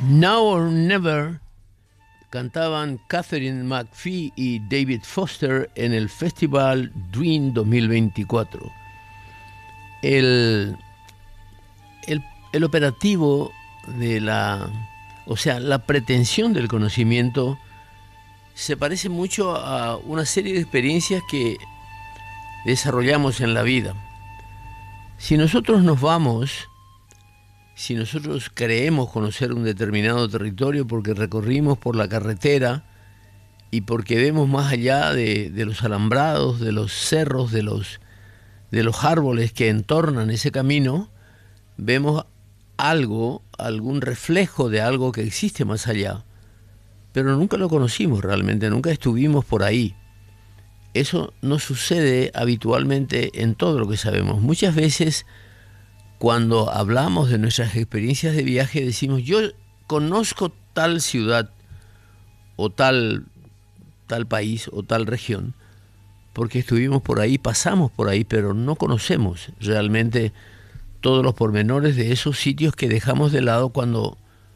Now or Never cantaban Catherine McPhee y David Foster en el Festival Dream 2024. El operativo de la pretensión del conocimiento se parece mucho a una serie de experiencias que desarrollamos en la vida. Si nosotros creemos conocer un determinado territorio porque recorrimos por la carretera y porque vemos más allá de los alambrados, de los cerros, de los árboles que entornan ese camino, vemos algún reflejo de algo que existe más allá, pero nunca lo conocimos realmente, nunca estuvimos por ahí. Eso no sucede habitualmente en todo lo que sabemos. Muchas veces, cuando hablamos de nuestras experiencias de viaje, decimos, yo conozco tal ciudad o tal país o tal región, porque estuvimos por ahí, pasamos por ahí, pero no conocemos realmente todos los pormenores de esos sitios que dejamos de lado cuando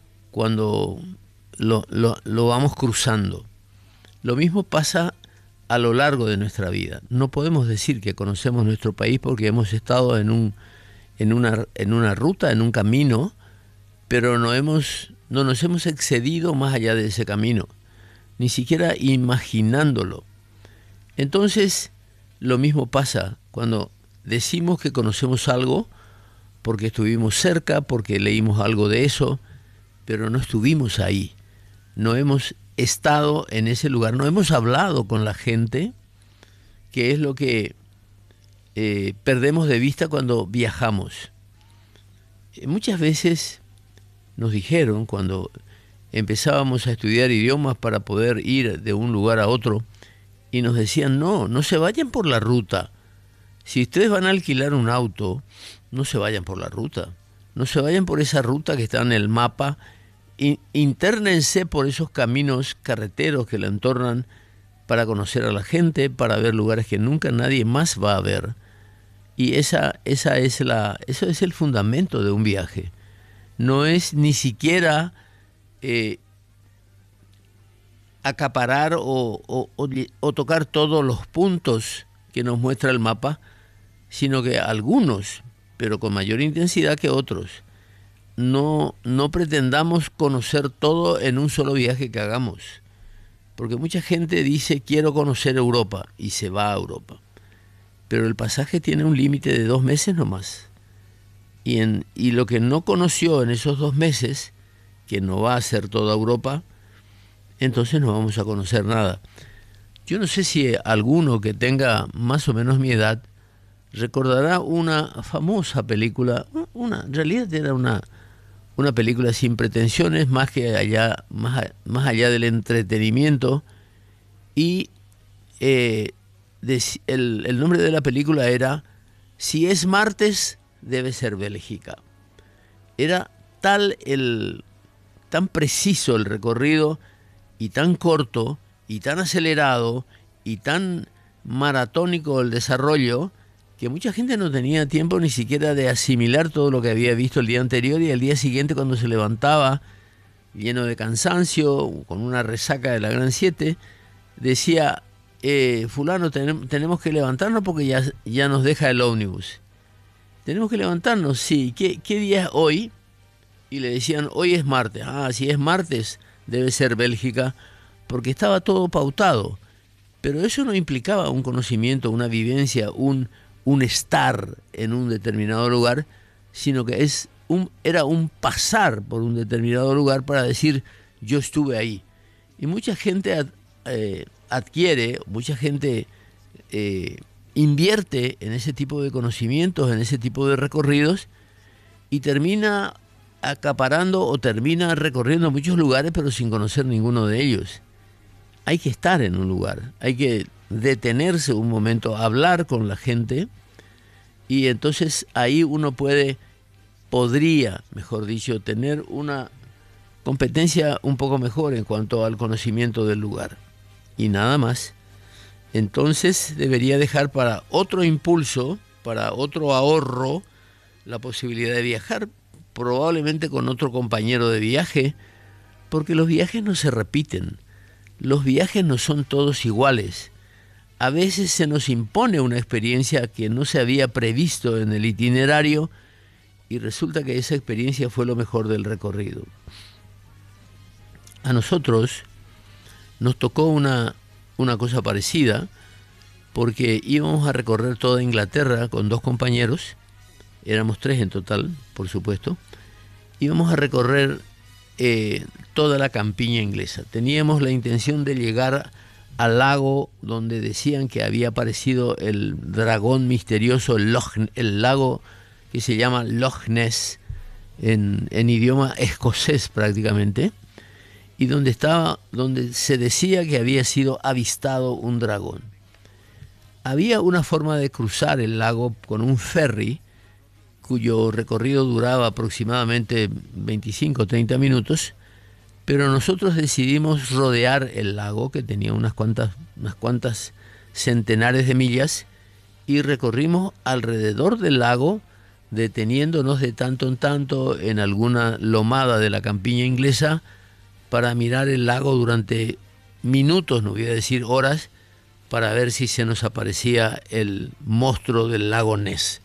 lo vamos cruzando. Lo mismo pasa a lo largo de nuestra vida. No podemos decir que conocemos nuestro país porque hemos estado en una ruta, en un camino, pero no nos hemos excedido más allá de ese camino, ni siquiera imaginándolo. Entonces, lo mismo pasa cuando decimos que conocemos algo porque estuvimos cerca, porque leímos algo de eso, pero no estuvimos ahí, no hemos estado en ese lugar, no hemos hablado con la gente, que es lo que perdemos de vista cuando viajamos. Muchas veces nos dijeron, cuando empezábamos a estudiar idiomas para poder ir de un lugar a otro, y nos decían, no se vayan por la ruta. Si ustedes van a alquilar un auto, no se vayan por la ruta. No se vayan por esa ruta que está en el mapa. Internense por esos caminos carreteros que la entornan para conocer a la gente, para ver lugares que nunca nadie más va a ver. Y eso es el fundamento de un viaje. No es ni siquiera acaparar o tocar todos los puntos que nos muestra el mapa, sino que algunos, pero con mayor intensidad que otros. No pretendamos conocer todo en un solo viaje que hagamos, porque mucha gente dice quiero conocer Europa y se va a Europa, pero el pasaje tiene un límite de 2 meses nomás, y lo que no conoció en esos 2 meses, que no va a ser toda Europa, entonces no vamos a conocer nada. Yo no sé si alguno que tenga más o menos mi edad recordará una famosa película, en realidad era una película sin pretensiones, más allá del entretenimiento, y el nombre de la película era Si es martes, debe ser Bélgica. Era tan preciso el recorrido, y tan corto, y tan acelerado, y tan maratónico el desarrollo, que mucha gente no tenía tiempo ni siquiera de asimilar todo lo que había visto el día anterior, y al día siguiente, cuando se levantaba lleno de cansancio, con una resaca de la Gran 7, decía, fulano, tenemos que levantarnos porque ya nos deja el ómnibus. Tenemos que levantarnos, sí. ¿Qué día es hoy? Y le decían, hoy es martes. Si es martes, debe ser Bélgica, porque estaba todo pautado. Pero eso no implicaba un conocimiento, una vivencia, un estar en un determinado lugar, sino que era un pasar por un determinado lugar para decir, yo estuve ahí. Y mucha gente mucha gente invierte en ese tipo de conocimientos, en ese tipo de recorridos, y termina acaparando o termina recorriendo muchos lugares, pero sin conocer ninguno de ellos. Hay que estar en un lugar, hay que detenerse un momento, hablar con la gente, y entonces ahí uno podría, mejor dicho, tener una competencia un poco mejor en cuanto al conocimiento del lugar. Y nada más. Entonces debería dejar para otro impulso, para otro ahorro, la posibilidad de viajar, probablemente con otro compañero de viaje, Porque los viajes no se repiten, los viajes no son todos iguales. A veces se nos impone una experiencia que no se había previsto en el itinerario y resulta que esa experiencia fue lo mejor del recorrido. A nosotros nos tocó una cosa parecida, porque íbamos a recorrer toda Inglaterra con 2 compañeros, éramos 3 en total, por supuesto, íbamos a recorrer toda la campiña inglesa. Teníamos la intención de llegar al lago donde decían que había aparecido el dragón misterioso, el lago que se llama Loch Ness, en idioma escocés prácticamente, y donde se decía que había sido avistado un dragón. Había una forma de cruzar el lago con un ferry, cuyo recorrido duraba aproximadamente 25 o 30 minutos, pero nosotros decidimos rodear el lago, que tenía unas cuantas centenares de millas, y recorrimos alrededor del lago, deteniéndonos de tanto en tanto en alguna lomada de la campiña inglesa para mirar el lago durante minutos, no voy a decir horas, para ver si se nos aparecía el monstruo del lago Ness.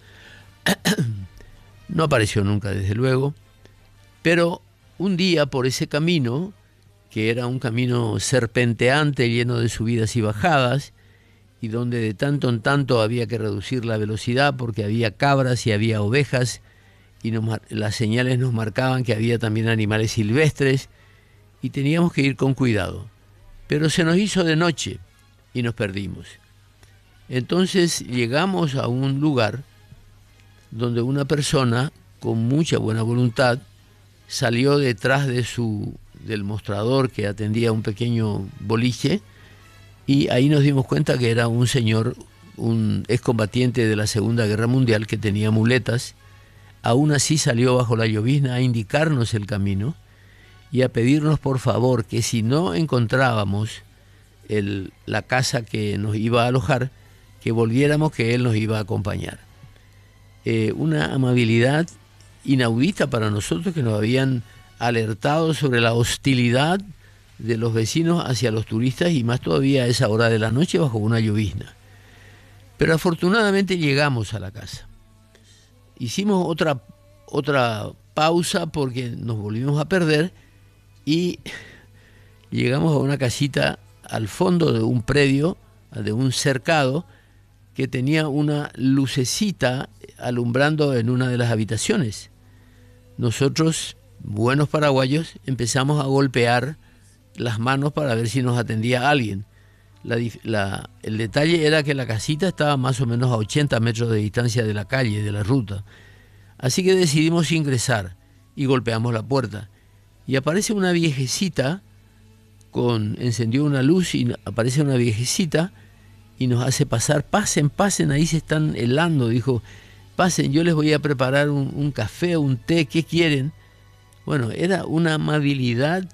No apareció nunca, desde luego, pero un día por ese camino, que era un camino serpenteante lleno de subidas y bajadas, y donde de tanto en tanto había que reducir la velocidad porque había cabras y había ovejas, y las señales nos marcaban que había también animales silvestres, y teníamos que ir con cuidado. Pero se nos hizo de noche y nos perdimos. Entonces llegamos a un lugar donde una persona con mucha buena voluntad salió detrás del mostrador que atendía un pequeño boliche, y ahí nos dimos cuenta que era un señor, un excombatiente de la Segunda Guerra Mundial que tenía muletas. Aún así salió bajo la llovizna a indicarnos el camino y a pedirnos por favor que si no encontrábamos la casa que nos iba a alojar, que volviéramos, que él nos iba a acompañar. Una amabilidad inaudita para nosotros, que nos habían alertado sobre la hostilidad de los vecinos hacia los turistas, y más todavía a esa hora de la noche bajo una llovizna. Pero afortunadamente llegamos a la casa. Hicimos otra pausa porque nos volvimos a perder y llegamos a una casita al fondo de un predio, de un cercado, que tenía una lucecita alumbrando en una de las habitaciones. Nosotros, buenos paraguayos, empezamos a golpear las manos para ver si nos atendía alguien. El detalle era que la casita estaba más o menos a 80 metros de distancia de la calle, de la ruta. Así que decidimos ingresar y golpeamos la puerta. Y aparece una viejecita, encendió una luz y aparece una viejecita y nos hace pasar. Pasen, ahí se están helando, dijo. Pasen, yo les voy a preparar un café, un té, ¿qué quieren? Bueno, era una amabilidad,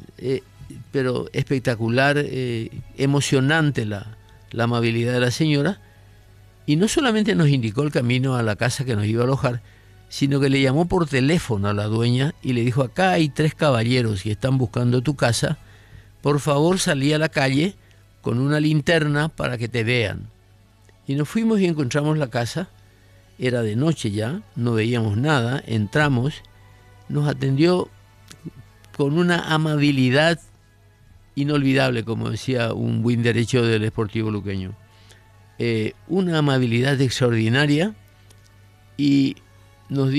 pero espectacular, emocionante la amabilidad de la señora. Y no solamente nos indicó el camino a la casa que nos iba a alojar, sino que le llamó por teléfono a la dueña y le dijo: acá hay 3 caballeros que están buscando tu casa, por favor salí a la calle con una linterna para que te vean. Y nos fuimos y encontramos la casa. Era de noche ya, no veíamos nada, entramos, nos atendió con una amabilidad inolvidable, como decía un buen derecho del Sportivo Luqueño. Una amabilidad extraordinaria, y nos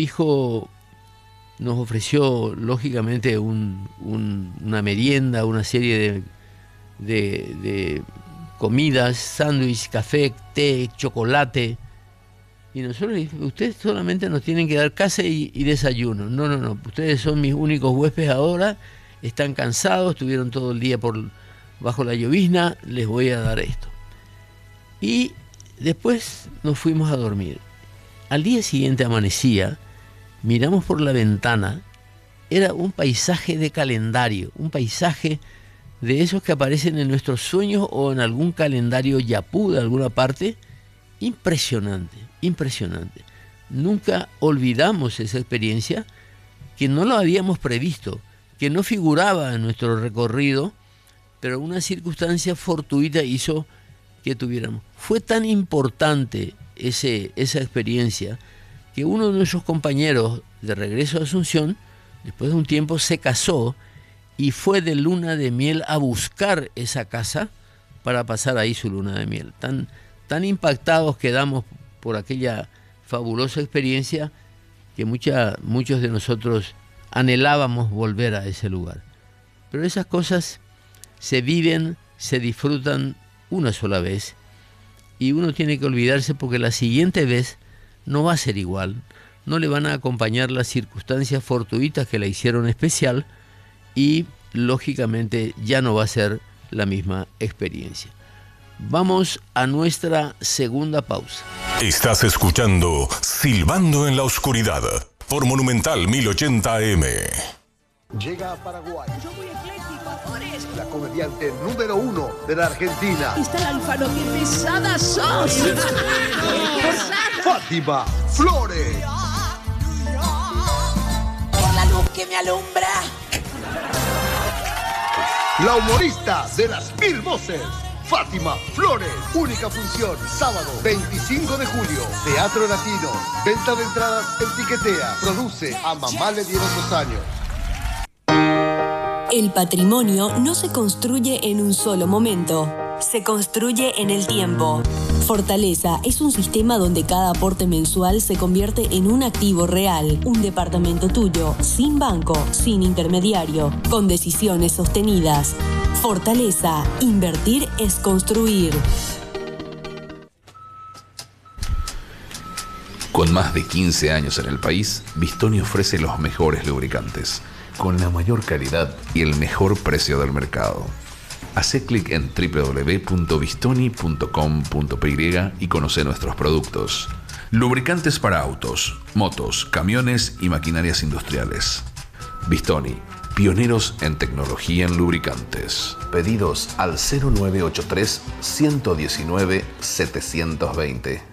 ofreció lógicamente una merienda, una serie de comidas, sándwich, café, té, chocolate. Y nosotros le dijimos: ustedes solamente nos tienen que dar casa y desayuno. No, ustedes son mis únicos huéspedes ahora, están cansados, estuvieron todo el día bajo la llovizna, les voy a dar esto. Y después nos fuimos a dormir. Al día siguiente amanecía, miramos por la ventana, era un paisaje de calendario, un paisaje de esos que aparecen en nuestros sueños o en algún calendario yapú de alguna parte. Impresionante, impresionante. Nunca olvidamos esa experiencia, que no lo habíamos previsto, que no figuraba en nuestro recorrido, pero una circunstancia fortuita hizo que tuviéramos. Fue tan importante esa experiencia que uno de nuestros compañeros de regreso a Asunción, después de un tiempo, se casó y fue de luna de miel a buscar esa casa para pasar ahí su luna de miel. Tan impactados quedamos por aquella fabulosa experiencia que muchos de nosotros anhelábamos volver a ese lugar. Pero esas cosas se viven, se disfrutan una sola vez y uno tiene que olvidarse porque la siguiente vez no va a ser igual, no le van a acompañar las circunstancias fortuitas que la hicieron especial y lógicamente ya no va a ser la misma experiencia. Vamos a nuestra segunda pausa. Estás escuchando Silbando en la Oscuridad por Monumental 1080 AM. Llega a Paraguay. Yo muy ecléctico, Boris. La comediante número 1 de la Argentina. Está el Alfano, qué pesada sos. Fátima Flores. Por la luz que me alumbra. La humorista de las 1000 voces. Fátima Flores. Única función, sábado 25 de julio. Teatro Latino. Venta de entradas en Tiquetea. Produce A Mamá le dieron 2 años. El patrimonio no se construye en un solo momento, se construye en el tiempo. Fortaleza es un sistema donde cada aporte mensual se convierte en un activo real, un departamento tuyo, sin banco, sin intermediario, con decisiones sostenidas. Fortaleza, invertir es construir. Con más de 15 años en el país, Bistoni ofrece los mejores lubricantes, con la mayor calidad y el mejor precio del mercado. Hacé clic en www.bistoni.com.py y conoce nuestros productos. Lubricantes para autos, motos, camiones y maquinarias industriales. Bistoni, pioneros en tecnología en lubricantes. Pedidos al 0983 119 720.